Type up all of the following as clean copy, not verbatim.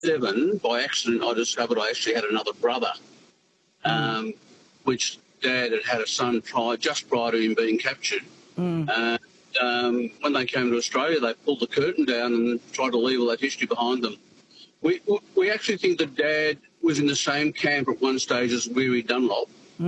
1987, by accident, I discovered I actually had another brother, which Dad had a son just prior to him being captured. When they came to Australia, they pulled the curtain down and tried to leave all that history behind them. We actually think that Dad was in the same camp at one stage as Weary Dunlop.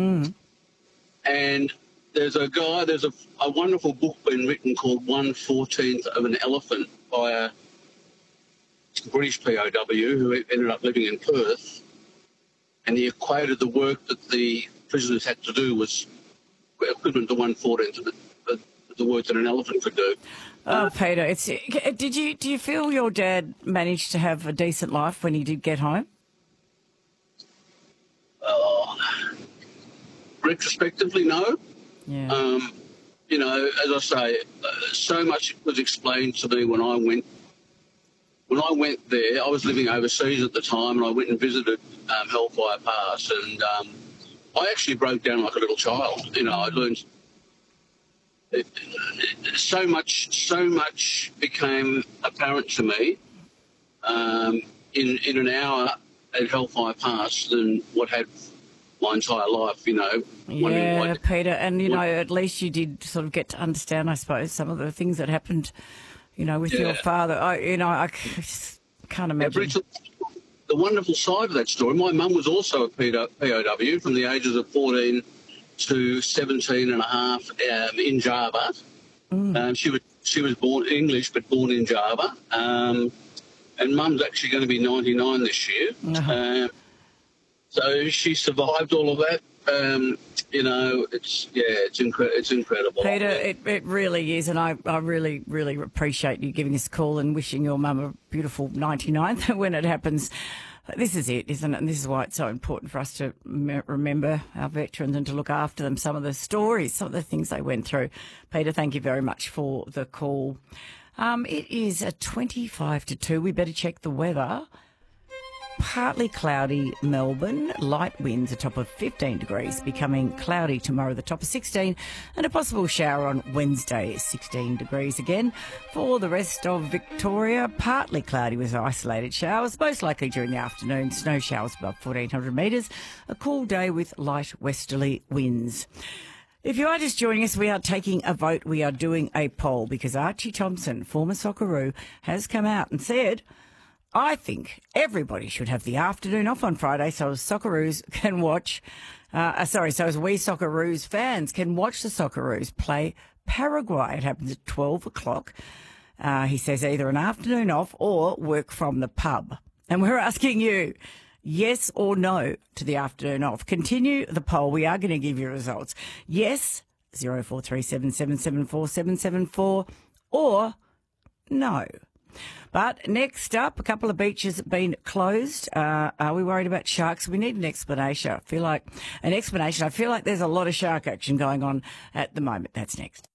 And there's a wonderful book been written called 1/14th of an Elephant by a British POW who ended up living in Perth, and he equated the work that the prisoners had to do was equivalent to 1/14th of the work that an elephant could do. Oh, Peter, do you feel your dad managed to have a decent life when he did get home? Retrospectively, no. Yeah. As I say, so much was explained to me when I went. When I went there, I was living overseas at the time, and I went and visited Hellfire Pass, and I actually broke down like a little child. I learned so much became apparent to me in an hour at Hellfire Pass than what had my entire life, Yeah, Peter, and, at least you did sort of get to understand, I suppose, some of the things that happened, with your father. I just can't imagine. The wonderful side of that story, my mum was also a POW from the ages of 14 to 17 and a half in Java. She was born English but born in Java. And Mum's actually going to be 99 this year. So she survived all of that. It's incredible. Peter, it really is, and I really, really appreciate you giving us a call and wishing your mum a beautiful 99th when it happens. This is it, isn't it? And this is why it's so important for us to remember our veterans and to look after them, some of the stories, some of the things they went through. Peter, thank you very much for the call. It is 25 to 2. We better check the weather. Partly cloudy Melbourne, light winds, a top of 15 degrees, becoming cloudy tomorrow, the top of 16, and a possible shower on Wednesday, 16 degrees again. For the rest of Victoria, partly cloudy with isolated showers, most likely during the afternoon, snow showers above 1,400 metres, a cool day with light westerly winds. If you are just joining us, we are taking a vote. We are doing a poll because Archie Thompson, former Socceroo, has come out and said, I think everybody should have the afternoon off on Friday so as Socceroos can watch, so as we Socceroos fans can watch the Socceroos play Paraguay. It happens at 12 o'clock. He says either an afternoon off or work from the pub. And we're asking you, yes or no to the afternoon off. Continue the poll. We are going to give you results. Yes, 0437 774 774, or no. But next up, a couple of beaches have been closed. Are we worried about sharks? We need an explanation. I feel like there's a lot of shark action going on at the moment. That's next.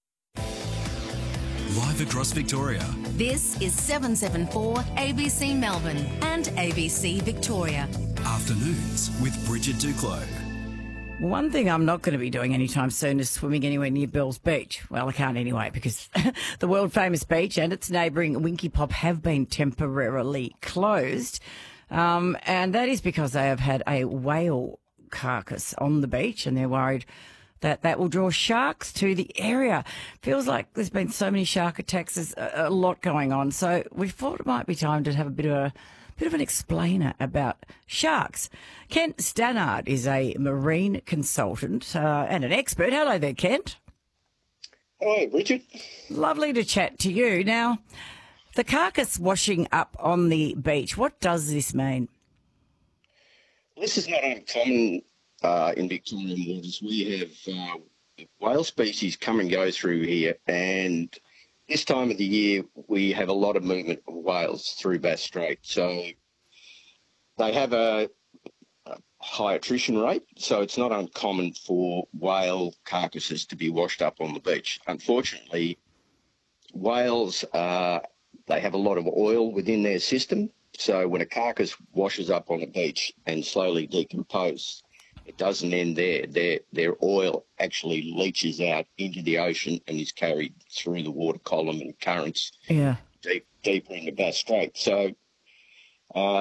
Live across Victoria. This is 774 ABC Melbourne and ABC Victoria. Afternoons with Bridget Duclos. One thing I'm not going to be doing anytime soon is swimming anywhere near Bells Beach. Well, I can't anyway because the world-famous beach and its neighbouring Winky Pop have been temporarily closed. And that is because they have had a whale carcass on the beach and they're worried that will draw sharks to the area. Feels like there's been so many shark attacks. There's a lot going on. So we thought it might be time to have a bit of an explainer about sharks. Kent Stannard is a marine consultant and an expert. Hello there, Kent. Hi, Bridget. Lovely to chat to you. Now, the carcass washing up on the beach, what does this mean? This is not uncommon in Victorian waters. We have whale species come and go through here, and this time of the year, we have a lot of movement of whales through Bass Strait. So they have a high attrition rate, so it's not uncommon for whale carcasses to be washed up on the beach. Unfortunately, whales, they have a lot of oil within their system. So when a carcass washes up on the beach and slowly decomposes, it doesn't end there. Their oil actually leaches out into the ocean and is carried through the water column and currents deeper into Bass Strait. So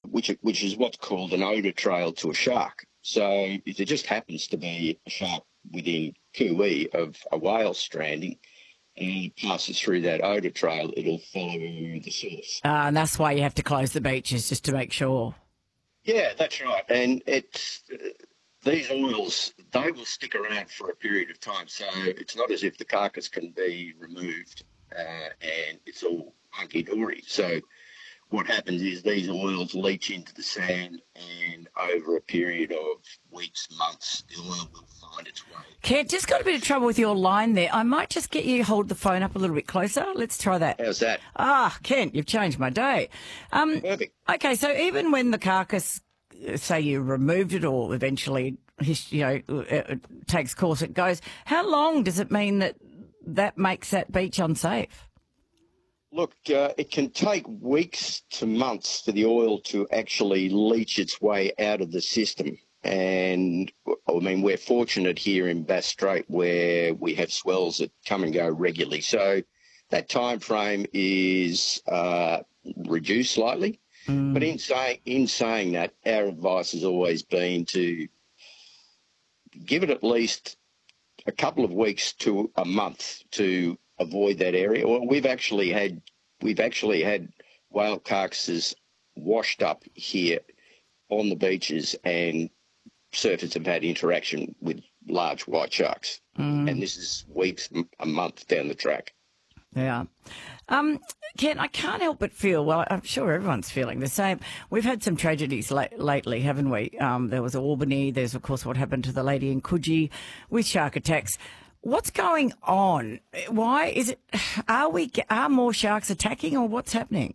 which is what's called an odour trail to a shark. So if there just happens to be a shark within cooee of a whale stranding and it passes through that odour trail, it'll follow the source. And that's why you have to close the beaches, just to make sure. Yeah, that's right. And these oils, they will stick around for a period of time. So it's not as if the carcass can be removed and it's all hunky-dory. So what happens is these oils leach into the sand, and over a period of weeks, months, the oil will find its way. Kent, just got a bit of trouble with your line there. I might just get you to hold the phone up a little bit closer. Let's try that. How's that? Kent, you've changed my day. Perfect. Okay, so even when the carcass, say you removed it or eventually, it takes course, it goes, how long does it mean that makes that beach unsafe? Look, it can take weeks to months for the oil to actually leach its way out of the system. And, I mean, we're fortunate here in Bass Strait where we have swells that come and go regularly. So that time frame is reduced slightly. But in saying that, our advice has always been to give it at least a couple of weeks to a month to avoid that area. Well, we've actually had whale carcasses washed up here on the beaches, and surfers have had interaction with large white sharks. And this is weeks, a month down the track. Yeah. Ken, I can't help but feel, well, I'm sure everyone's feeling the same. We've had some tragedies lately, haven't we? There was Albany. There's, of course, what happened to the lady in Coogee with shark attacks. What's going on? Why is it? Are more sharks attacking, or what's happening?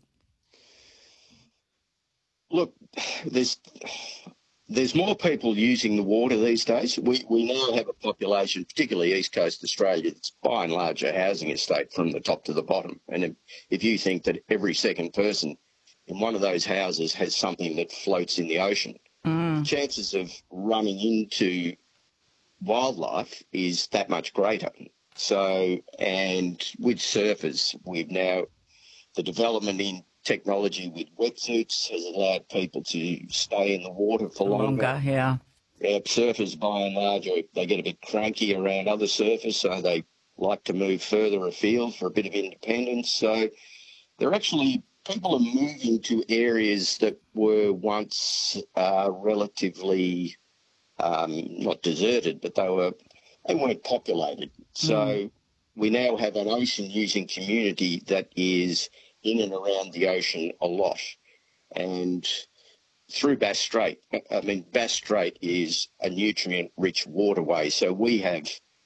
Look, there's more people using the water these days. We now have a population, particularly East Coast Australia, that's by and large a housing estate from the top to the bottom. And if you think that every second person in one of those houses has something that floats in the ocean, chances of running into wildlife is that much greater. So, and with surfers, the development in technology with wetsuits has allowed people to stay in the water for longer. Yeah. Surfers, by and large, they get a bit cranky around other surfers, so they like to move further afield for a bit of independence. So people are moving to areas that were once relatively not deserted, but they weren't populated. So we now have an ocean-using community that is in and around the ocean a lot. And through Bass Strait, Bass Strait is a nutrient-rich waterway, so we have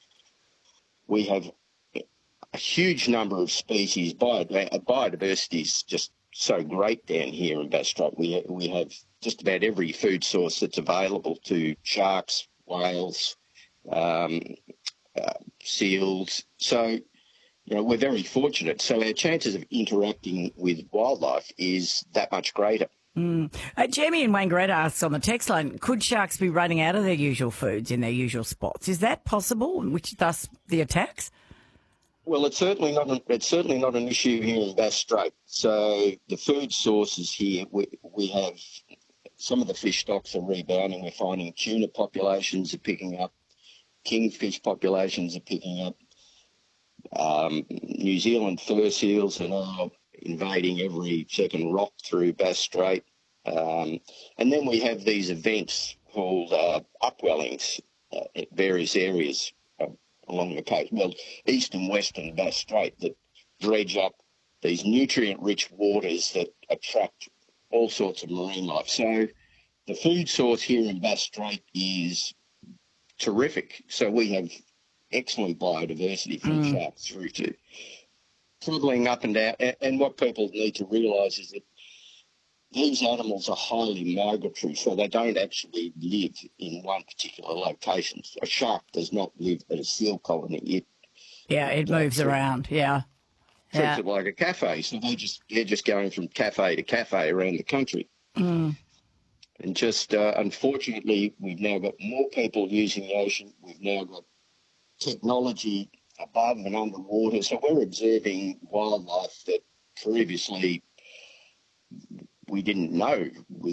a huge number of species. Biodiversity is just so great down here in Bass Strait. We have just about every food source that's available to sharks, whales, seals. So, we're very fortunate. So our chances of interacting with wildlife is that much greater. Jamie in Wangaratta asks on the text line, could sharks be running out of their usual foods in their usual spots? Is that possible, which thus the attacks? Well, it's certainly not an issue here in Bass Strait. So the food sources here, we have some of the fish stocks are rebounding. We're finding tuna populations are picking up, kingfish populations are picking up. New Zealand fur seals are now invading every second rock through Bass Strait. And then we have these events called upwellings at various areas along the coast, east and western Bass Strait, that dredge up these nutrient-rich waters that attract all sorts of marine life. So the food source here in Bass Strait is terrific. So we have excellent biodiversity from sharks through to travelling up and down. And what people need to realise is that these animals are highly migratory, so they don't actually live in one particular location. A shark does not live at a seal colony. It moves around, yeah. Treats it like a cafe, so they're just going from cafe to cafe around the country. And just, unfortunately, we've now got more people using the ocean. We've now got technology above and underwater, so we're observing wildlife that previously we didn't know was